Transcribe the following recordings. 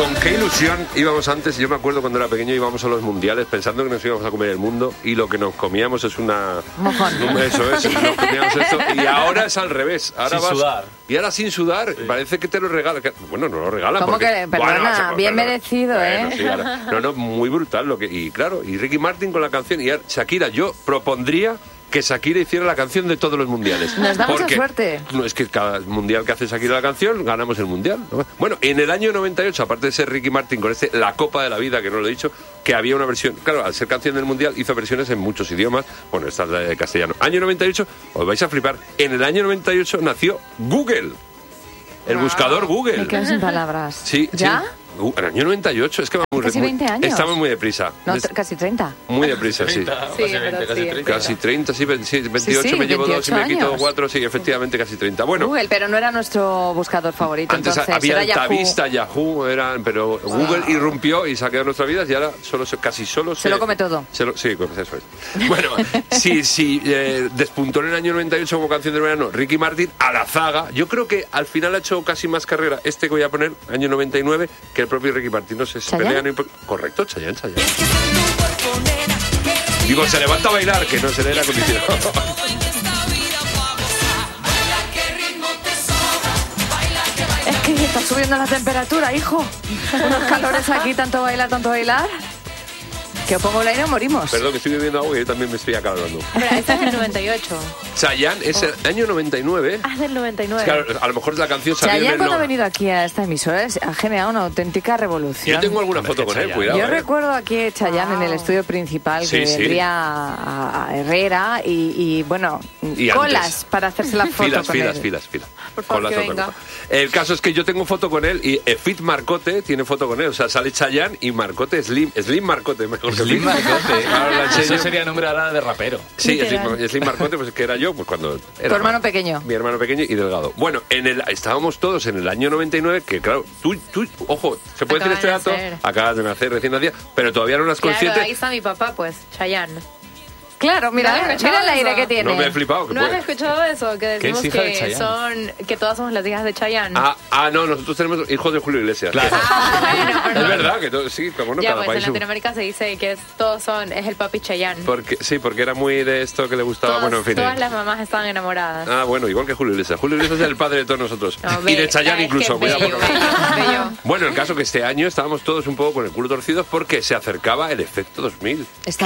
Con qué ilusión íbamos antes. Yo me acuerdo cuando era pequeño íbamos a los mundiales pensando que nos íbamos a comer el mundo y lo que nos comíamos es una... Mojón. Eso es, nos comíamos esto. Y ahora es al revés. Ahora sin sudar. Y ahora sin sudar, parece que te lo regalan. Bueno, no lo regalan. ¿Cómo porque, que? Perdona, bueno, bien merecido, bueno, sí, ahora, no, muy brutal. Y claro, y Ricky Martin con la canción. Y Shakira, yo propondría que Shakira hiciera la canción de todos los mundiales. Nos da mucha suerte. No, es que cada mundial que hace Shakira la canción, ganamos el mundial, ¿no? Bueno, en el año 98, aparte de ser Ricky Martin con La Copa de la Vida, que no lo he dicho, que había una versión, claro, al ser canción del mundial, hizo versiones en muchos idiomas. Bueno, esta es la de castellano. Año 98, os vais a flipar, en el año 98 nació Google. El buscador Google. Me quedo sin palabras. Sí, ¿Ya? Sí. El año 98, es que vamos casi 20 años. Estamos muy deprisa. No, casi 30. Muy deprisa, 30, sí. sí, pero casi 30. Casi 30, sí, 28 Sí, me llevo 2 y me quito años. 4, sí, efectivamente casi 30. Bueno, Google, pero no era nuestro buscador favorito. antes entonces, había era Altavista, Yahoo, pero Google irrumpió y saqueó nuestras vidas y ahora casi solo Se lo come todo. Sí, eso es. Bueno, si despuntó en el año 98 como canción del verano Ricky Martin a la zaga, yo creo que al final ha hecho casi más carrera que voy a poner, año 99, que el propio Ricky Martin. No sé, se pelean. Correcto, Chayanne. Digo, se levanta a bailar, que no se le da acondicionado. Es que está subiendo la temperatura, hijo. Unos calores aquí, tanto bailar. Que os pongo el aire y morimos. Perdón, que estoy bebiendo agua y yo también me estoy acalorando. Pero este es el 98. Chayanne es el año 99. Ah, es del 99. Claro, a lo mejor la canción salió en Chayanne el cuando ha 90. venido aquí a esta emisora ha generado una auténtica revolución. Yo tengo alguna foto con él, cuidado. Yo recuerdo aquí a Chayanne en el estudio principal que vendría a Herrera y bueno, Y colas antes. para hacerse la foto con él. Filas. Por favor, Colas que otra venga. cosa. El caso es que yo tengo foto con él y Fit Marcote tiene foto con él. O sea, sale Chayanne y Marcote, Slim Marcote, mejor que Slim Fit. Marcote. Ahora la enseño. Eso sería nombre ahora de rapero. Sí, Literal. Slim Marcote, pues que era yo, pues cuando era Tu hermano pequeño. Mi hermano pequeño y delgado. Bueno, estábamos todos en el año 99, que claro, tú ojo, se puede decir Acabas este de dato, nacer. acabas de nacer, recién nacida, pero todavía no eras Claro, consciente. ahí está mi papá, pues, Chayanne. Claro, mira, ¿No has mira escuchado el aire eso? que tiene. No me he flipado. que ¿No has puede. escuchado eso? Que Que es decimos hija de que Chayanne. que todas somos las hijas de Chayanne. No, nosotros tenemos hijos de Julio Iglesias. Claro. Es verdad que sí, que bueno, ya, cada pues país en Latinoamérica se dice que es el papi Chayanne. porque era muy de esto que le gustaba, bueno, en fin. Todas las mamás estaban enamoradas. Bueno, igual que Julio Iglesias. Julio Iglesias es el padre de todos nosotros. No, Y de Chayanne incluso. Bello, Cuidado, por favor. bello. Bueno, el caso que este año estábamos todos un poco con el culo torcido porque se acercaba el efecto 2000.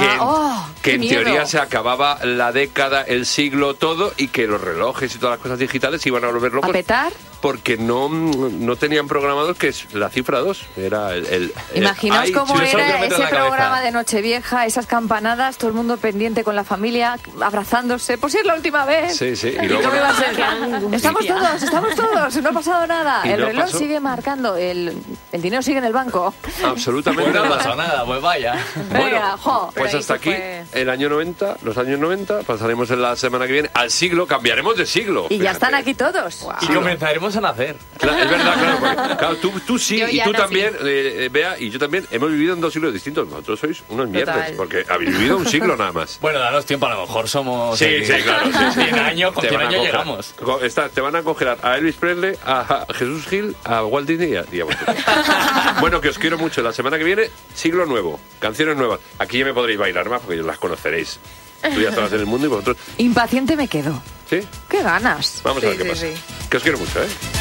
Que en miedo. teoría se acababa la década, el siglo, todo, y que los relojes y todas las cosas digitales se iban a volver locos. ¿A petar? Porque no tenían programados que es la cifra 2. Era Imaginaos ay, cómo sí, eso era me meto en ese la cabeza. programa de Nochevieja, esas campanadas, todo el mundo pendiente con la familia, abrazándose, por si es la última vez. Sí, sí. ¿Y cómo iba a ser? Estamos todos, no ha pasado nada. Y El no reloj pasó. sigue marcando, el dinero sigue en el banco. Absolutamente Pues no nada. pasa nada, pues vaya. Venga, jo. Pues Pero hasta ahí aquí se fue. el año 90, los años 90, pasaremos en la semana que viene al siglo, cambiaremos de siglo. Y ya fíjate. están aquí todos. Y comenzaremos a nacer. Claro, es verdad, claro. Porque, claro, tú sí, Yo y ya tú nací. también, Bea, y yo también, hemos vivido en 2 siglos distintos. Vosotros sois unos mierdas, Total. porque habéis vivido un siglo nada más. Bueno, danos tiempo, a lo mejor somos... Sí, claro. Sí. 100 años, con Te 100 van a años congelar. llegamos. Te van a congelar a Elvis Presley, a Jesús Gil, a Walt Disney y a vosotros. Bueno, que os quiero mucho. La semana que viene, siglo nuevo, canciones nuevas. Aquí ya me podréis bailar más porque las conoceréis. Tú ya estabas en el mundo y vosotros... Impaciente me quedo. ¿Sí? ¡Qué ganas! Vamos a ver Sí, qué sí, pasa. sí. Que os quiero mucho, ¿eh?